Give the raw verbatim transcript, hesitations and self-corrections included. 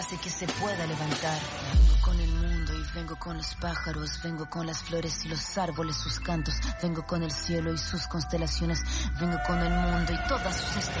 hace que se pueda levantar. Vengo con el mundo y vengo con los pájaros, vengo con las flores y los árboles, sus cantos, vengo con el cielo y sus constelaciones, vengo con el mundo y todas sus estaciones.